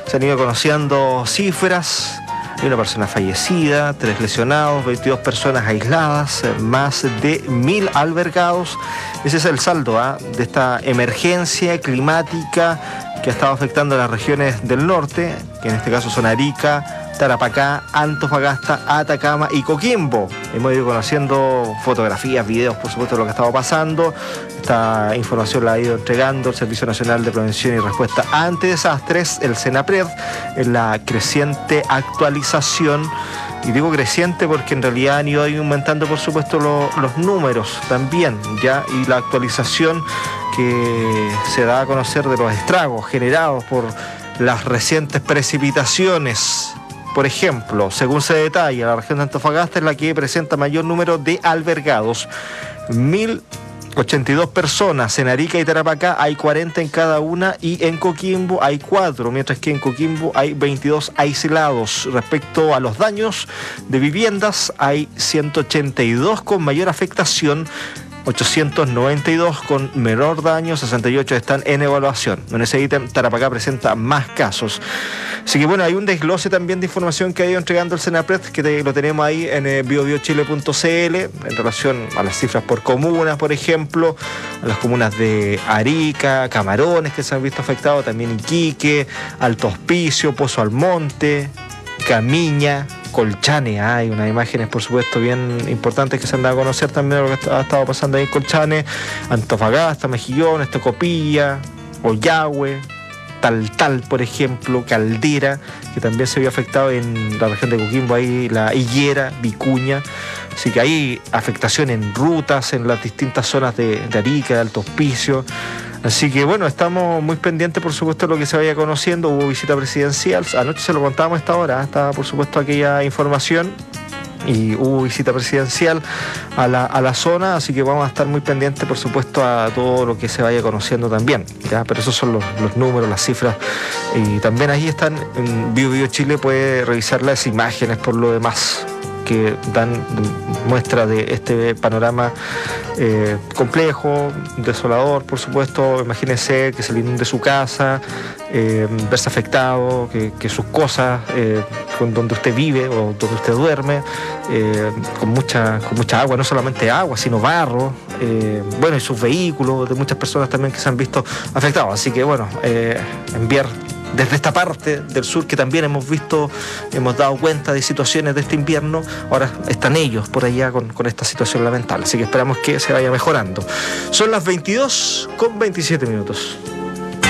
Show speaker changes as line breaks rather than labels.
Se han ido conociendo cifras. Hay una persona fallecida, 3 lesionados, 22 personas aisladas, más de 1000 albergados. Ese es el saldo de esta emergencia climática que ha estado afectando a las regiones del norte, que en este caso son Arica, Tarapacá, Antofagasta, Atacama y Coquimbo. Hemos ido conociendo fotografías, videos, por supuesto, de lo que ha estado pasando. Esta información la ha ido entregando el Servicio Nacional de Prevención y Respuesta ante Desastres, el SENAPRED, en la creciente actualización. Y digo creciente porque en realidad han ido aumentando, por supuesto, los números también, ¿ya? Y la actualización que se da a conocer de los estragos generados por las recientes precipitaciones. Por ejemplo, según se detalla, la región de Antofagasta es la que presenta mayor número de albergados. 1082 personas. En Arica y Tarapacá hay 40 en cada una y en Coquimbo hay 4, mientras que en Coquimbo hay 22 aislados. Respecto a los daños de viviendas, hay 182 con mayor afectación, 892 con menor daño, 68 están en evaluación. En ese ítem, Tarapacá presenta más casos. Así que bueno, hay un desglose también de información que ha ido entregando el SENAPRED, que lo tenemos ahí en biobiochile.cl, en relación a las cifras por comunas, por ejemplo, a las comunas de Arica, Camarones, que se han visto afectados, también Iquique, Alto Hospicio, Pozo Almonte, Camiña, Colchane. Hay unas imágenes, por supuesto, bien importantes que se han dado a conocer también de lo que ha estado pasando ahí en Colchane, Antofagasta, Mejillones, Tocopilla, Ollagüe, Taltal, por ejemplo, Caldera, que también se vio afectado en la región de Coquimbo, ahí la Higuera, Vicuña. Así que hay afectación en rutas, en las distintas zonas de Arica, de Alto Hospicio. Así que bueno, estamos muy pendientes, por supuesto, de lo que se vaya conociendo. Hubo visita presidencial, anoche se lo contábamos a esta hora, estaba por supuesto aquella información. Y hubo visita presidencial a la zona, así que vamos a estar muy pendientes, por supuesto, a todo lo que se vaya conociendo también, ¿ya? Pero esos son los números, las cifras, y también ahí están en BioBioChile, puede revisar las imágenes por lo demás que dan muestra de este panorama complejo, desolador, por supuesto. Imagínense que se le inunde su casa, verse afectado, que sus cosas, con donde usted vive o donde usted duerme, con mucha agua, no solamente agua, sino barro, bueno, y sus vehículos, de muchas personas también que se han visto afectados. Así que bueno, enviar desde esta parte del sur que también hemos dado cuenta de situaciones de este invierno, ahora están ellos por allá con esta situación lamentable, así que esperamos que se vaya mejorando. Son las 22:27.